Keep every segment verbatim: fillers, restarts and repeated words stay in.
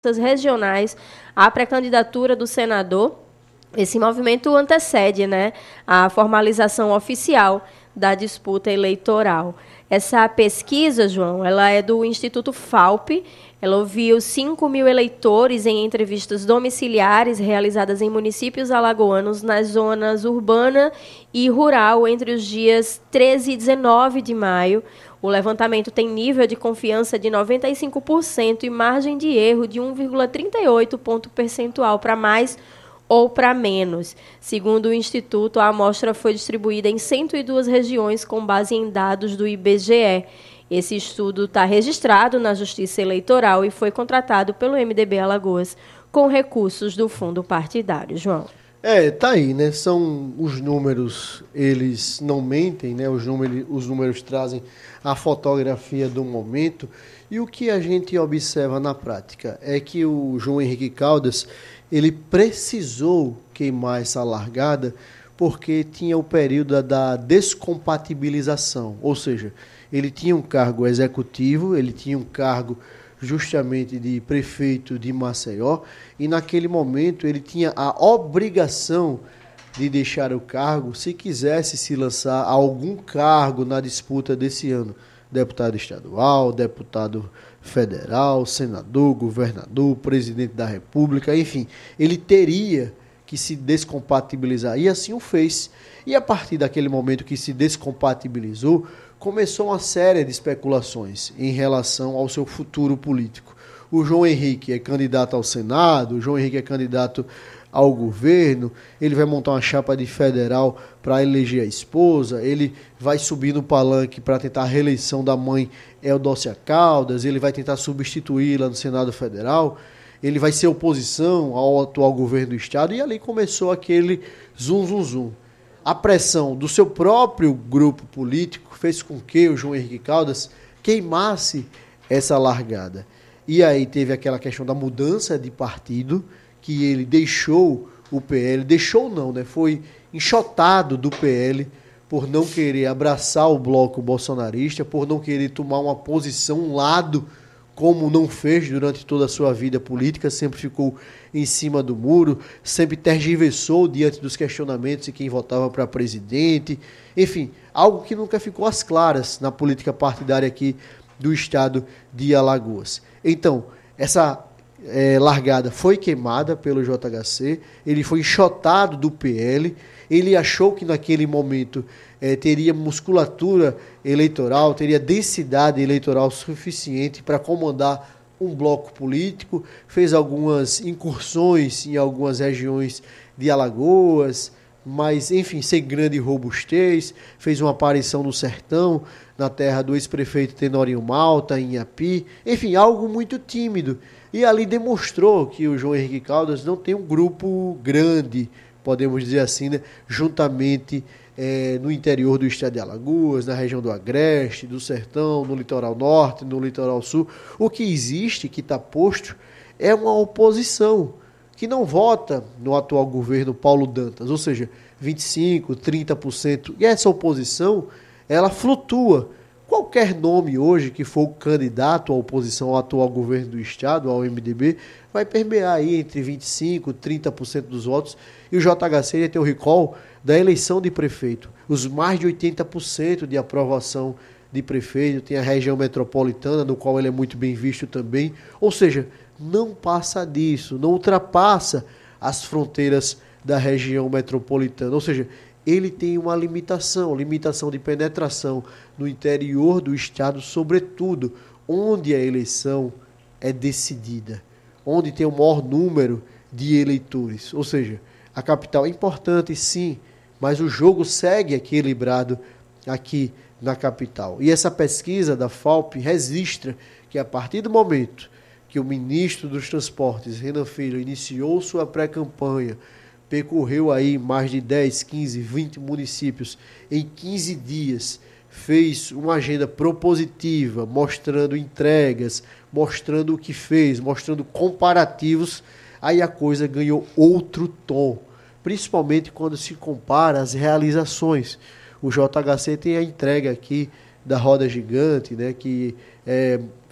regionais à pré-candidatura do senador. Esse movimento antecede, né, a formalização oficial da disputa eleitoral. Essa pesquisa, João, ela é do Instituto FAUP. Ela ouviu cinco mil eleitores em entrevistas domiciliares realizadas em municípios alagoanos nas zonas urbana e rural entre os dias treze e dezenove de maio. O levantamento tem nível de confiança de noventa e cinco por cento e margem de erro de um vírgula trinta e oito ponto percentual para mais ou para menos. Segundo o Instituto, a amostra foi distribuída em cento e duas regiões com base em dados do I B G E. Esse estudo está registrado na Justiça Eleitoral e foi contratado pelo M D B Alagoas com recursos do fundo partidário. João. É, tá aí, né? São os números, eles não mentem, né? Os números, os números trazem a fotografia do momento. E o que a gente observa na prática é que o João Henrique Caldas, ele precisou queimar essa largada porque tinha o período da descompatibilização, ou seja, ele tinha um cargo executivo, ele tinha um cargo justamente de prefeito de Maceió, e naquele momento ele tinha a obrigação de deixar o cargo se quisesse se lançar a algum cargo na disputa desse ano. Deputado estadual, deputado federal, senador, governador, presidente da República, enfim, ele teria que se descompatibilizar, e assim o fez. E a partir daquele momento que se descompatibilizou, começou uma série de especulações em relação ao seu futuro político. O João Henrique é candidato ao Senado, o João Henrique é candidato ao governo, ele vai montar uma chapa de federal para eleger a esposa, ele vai subir no palanque para tentar a reeleição da mãe Eudócia Caldas, ele vai tentar substituí-la no Senado Federal, ele vai ser oposição ao atual governo do estado, e ali começou aquele zum, zum, zum. A pressão do seu próprio grupo político fez com que o João Henrique Caldas queimasse essa largada. E aí teve aquela questão da mudança de partido, que ele deixou o P L, deixou não, né? Foi enxotado do P L por não querer abraçar o bloco bolsonarista, por não querer tomar uma posição, um lado, como não fez durante toda a sua vida política, sempre ficou em cima do muro, sempre tergiversou diante dos questionamentos de quem votava para presidente, enfim, algo que nunca ficou às claras na política partidária aqui do estado de Alagoas. Então, essa é, largada foi queimada pelo J H C, ele foi enxotado do P L, ele achou que naquele momento é, teria musculatura eleitoral, teria densidade eleitoral suficiente para comandar um bloco político, fez algumas incursões em algumas regiões de Alagoas, mas, enfim, sem grande robustez, fez uma aparição no Sertão, na terra do ex-prefeito Tenorinho Malta, em Iapi, enfim, algo muito tímido. E ali demonstrou que o João Henrique Caldas não tem um grupo grande, podemos dizer assim, né, juntamente é, no interior do estado de Alagoas, na região do Agreste, do Sertão, no litoral norte, no litoral sul. O que existe, que está posto, é uma oposição que não vota no atual governo Paulo Dantas, ou seja, vinte e cinco por cento, trinta por cento. E essa oposição, ela flutua. Qualquer nome hoje que for candidato à oposição ao atual governo do estado, ao M D B, vai permear aí entre vinte e cinco por cento e trinta por cento dos votos. E o J H C ia ter o recall da eleição de prefeito. Os mais de oitenta por cento de aprovação de prefeito, tem a região metropolitana, no qual ele é muito bem visto também. Ou seja, não passa disso, não ultrapassa as fronteiras da região metropolitana. Ou seja, ele tem uma limitação, limitação de penetração no interior do estado, sobretudo onde a eleição é decidida, onde tem o maior número de eleitores. Ou seja, a capital é importante, sim, mas o jogo segue equilibrado aqui na capital. E essa pesquisa da FAUP registra que a partir do momento que o ministro dos Transportes, Renan Filho, iniciou sua pré-campanha, percorreu aí mais de dez, quinze, vinte municípios em quinze dias, fez uma agenda propositiva, mostrando entregas, mostrando o que fez, mostrando comparativos, aí a coisa ganhou outro tom, principalmente quando se compara as realizações. O J H C tem a entrega aqui da roda gigante, né, que é,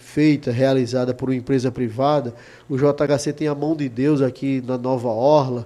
feita, realizada por uma empresa privada. O J H C tem a mão de Deus aqui na Nova Orla.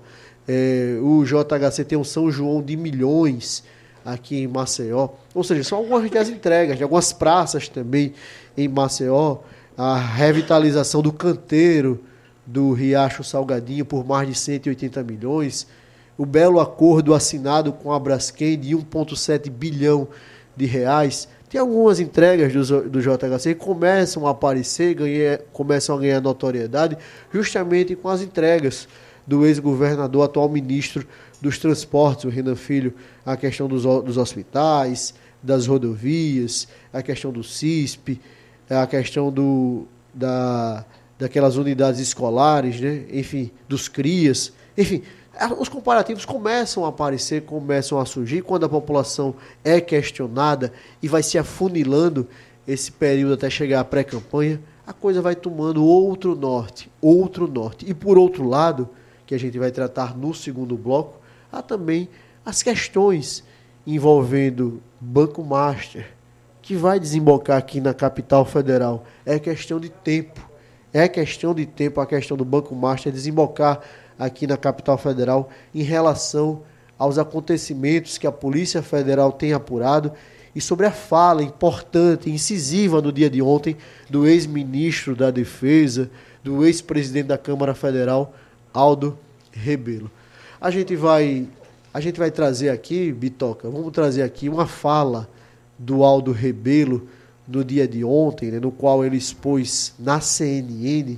É, o J H C tem um São João de milhões aqui em Maceió. Ou seja, são algumas das entregas, de algumas praças também em Maceió. A revitalização do canteiro do Riacho Salgadinho por mais de cento e oitenta milhões. O belo acordo assinado com a Braskem de um vírgula sete bilhão de reais. Tem algumas entregas do, do J H C que começam a aparecer, ganha, começam a ganhar notoriedade justamente com as entregas do ex-governador, atual ministro dos Transportes, o Renan Filho, a questão dos, dos hospitais, das rodovias, a questão do C I S P, a questão do, da, daquelas unidades escolares, né? Enfim, dos CRIAS, enfim, os comparativos começam a aparecer, começam a surgir quando a população é questionada e vai se afunilando esse período até chegar à pré-campanha, a coisa vai tomando outro norte, outro norte. E por outro lado, que a gente vai tratar no segundo bloco, há também as questões envolvendo Banco Master, que vai desembocar aqui na capital federal. É questão de tempo, é questão de tempo a questão do Banco Master desembocar aqui na capital federal em relação aos acontecimentos que a Polícia Federal tem apurado e sobre a fala importante, incisiva no dia de ontem do ex-ministro da Defesa, do ex-presidente da Câmara Federal, Aldo Rebelo. A gente vai, a gente vai trazer aqui, Bitoca, vamos trazer aqui uma fala do Aldo Rebelo no dia de ontem, né, no qual ele expôs na C N N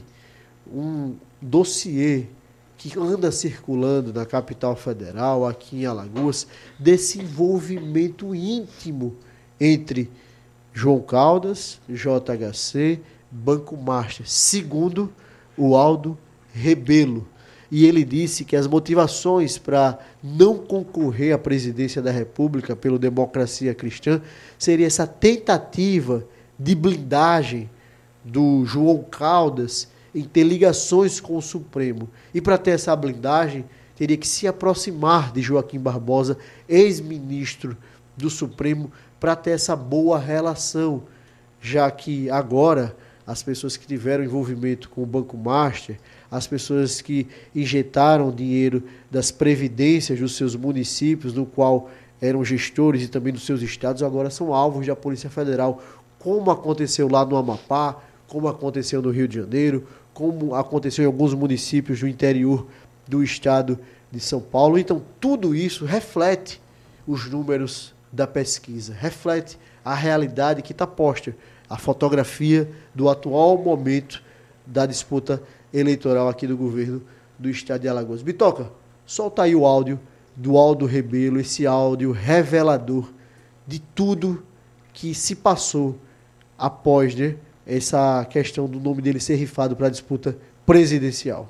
um dossiê que anda circulando na capital federal, aqui em Alagoas, desse envolvimento íntimo entre João Caldas, J H C, Banco Master, segundo o Aldo Rebelo. E ele disse que as motivações para não concorrer à presidência da República pelo Democracia Cristã seria essa tentativa de blindagem do João Caldas em ter ligações com o Supremo. E para ter essa blindagem, teria que se aproximar de Joaquim Barbosa, ex-ministro do Supremo, para ter essa boa relação, já que agora as pessoas que tiveram envolvimento com o Banco Master, as pessoas que injetaram dinheiro das previdências dos seus municípios, no qual eram gestores e também dos seus estados, agora são alvos da Polícia Federal, como aconteceu lá no Amapá, como aconteceu no Rio de Janeiro, como aconteceu em alguns municípios do interior do estado de São Paulo. Então, tudo isso reflete os números da pesquisa, reflete a realidade que está posta, a fotografia do atual momento da disputa eleitoral aqui do governo do estado de Alagoas. Bitoca, solta aí o áudio do Aldo Rebelo, esse áudio revelador de tudo que se passou após, né, essa questão do nome dele ser rifado para a disputa presidencial.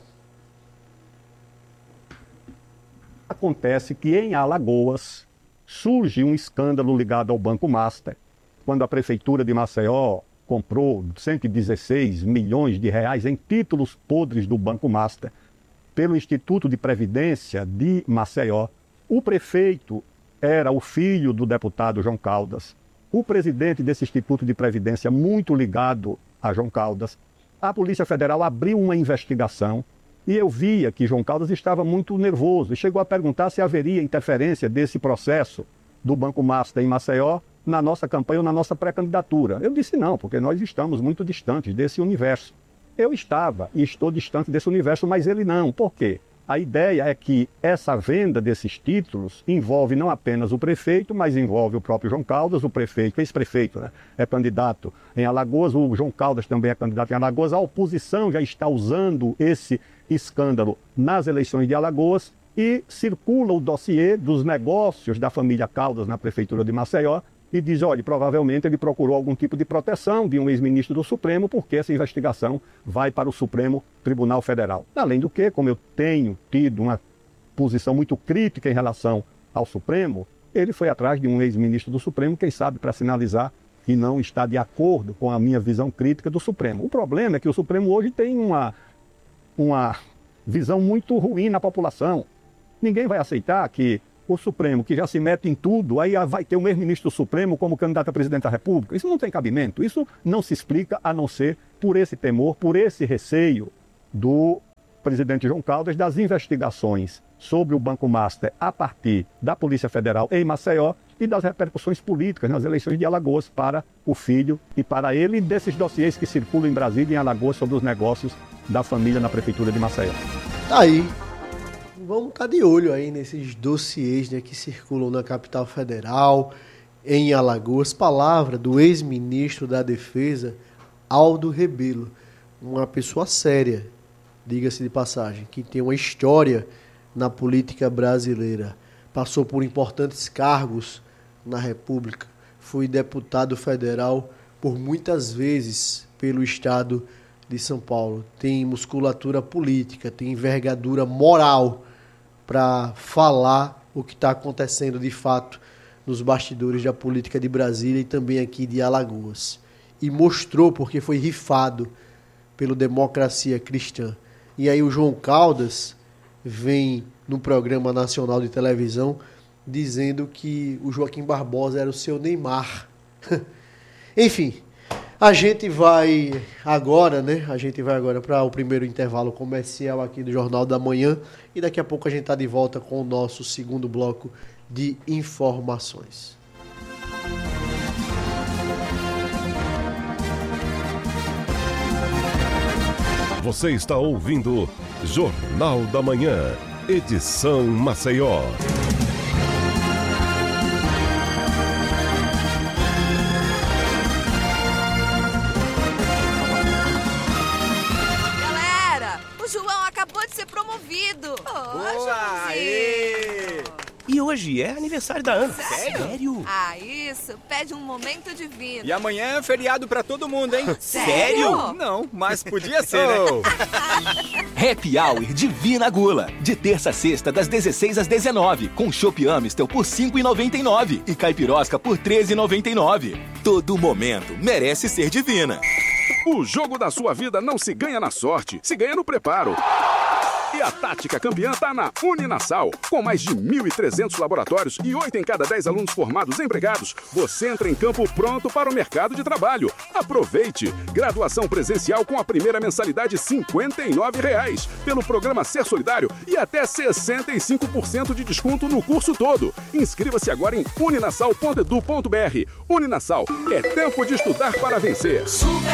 Acontece que em Alagoas surge um escândalo ligado ao Banco Master, quando a Prefeitura de Maceió comprou cento e dezesseis milhões de reais em títulos podres do Banco Master pelo Instituto de Previdência de Maceió. O prefeito era o filho do deputado João Caldas. O presidente desse Instituto de Previdência, muito ligado a João Caldas. A Polícia Federal abriu uma investigação e eu via que João Caldas estava muito nervoso e chegou a perguntar se haveria interferência desse processo do Banco Master em Maceió na nossa campanha ou na nossa pré-candidatura. Eu disse não, porque nós estamos muito distantes desse universo. Eu estava e estou distante desse universo, mas ele não. Por quê? A ideia é que essa venda desses títulos envolve não apenas o prefeito, mas envolve o próprio João Caldas, o prefeito, ex-prefeito, né? É candidato em Alagoas, o João Caldas também é candidato em Alagoas. A oposição já está usando esse escândalo nas eleições de Alagoas e circula o dossiê dos negócios da família Caldas na prefeitura de Maceió e diz, olha, provavelmente ele procurou algum tipo de proteção de um ex-ministro do Supremo, porque essa investigação vai para o Supremo Tribunal Federal. Além do que, como eu tenho tido uma posição muito crítica em relação ao Supremo, ele foi atrás de um ex-ministro do Supremo, quem sabe para sinalizar que não está de acordo com a minha visão crítica do Supremo. O problema é que o Supremo hoje tem uma, uma visão muito ruim na população. Ninguém vai aceitar que o Supremo, que já se mete em tudo, aí vai ter o mesmo ministro do Supremo como candidato a presidente da República. Isso não tem cabimento. Isso não se explica a não ser por esse temor, por esse receio do presidente João Caldas das investigações sobre o Banco Master a partir da Polícia Federal em Maceió e das repercussões políticas nas eleições de Alagoas para o filho e para ele, e desses dossiês que circulam em Brasília e em Alagoas sobre os negócios da família na Prefeitura de Maceió. Tá aí. Vamos estar de olho aí nesses dossiês, né, que circulam na capital federal, em Alagoas. Palavra do ex-ministro da Defesa, Aldo Rebelo, uma pessoa séria, diga-se de passagem, que tem uma história na política brasileira. Passou por importantes cargos na República, foi deputado federal por muitas vezes pelo estado de São Paulo. Tem musculatura política, tem envergadura moral para falar o que está acontecendo de fato nos bastidores da política de Brasília e também aqui de Alagoas. E mostrou porque foi rifado pelo Democracia Cristã. E aí o João Caldas vem no programa nacional de televisão dizendo que o Joaquim Barbosa era o seu Neymar. Enfim, a gente vai agora, né? A gente vai agora para o primeiro intervalo comercial aqui do Jornal da Manhã e daqui a pouco a gente está de volta com o nosso segundo bloco de informações. Você está ouvindo Jornal da Manhã, edição Maceió. Galera, o João acabou de ser promovido. Oh, Joãozinho! E hoje é aniversário da Ana. Sério? Sério? Ah, isso. Pede um momento divino. E amanhã é feriado pra todo mundo, hein? Sério? Não, mas podia ser, né? Happy Hour Divina Gula. De terça a sexta, das dezesseis às dezenove. Com Chopp Amistel por cinco reais e noventa e nove centavos. E Caipirosca por treze reais e noventa e nove centavos. Todo momento merece ser divina. O jogo da sua vida não se ganha na sorte, se ganha no preparo. E a tática campeã tá na Uninasal. Com mais de mil e trezentos laboratórios e oito em cada dez alunos formados empregados, você entra em campo pronto para o mercado de trabalho. Aproveite! Graduação presencial com a primeira mensalidade cinquenta e nove reais pelo programa Ser Solidário e até sessenta e cinco por cento de desconto no curso todo. Inscreva-se agora em uninasal ponto edu ponto br. Uninasal, é tempo de estudar para vencer. Super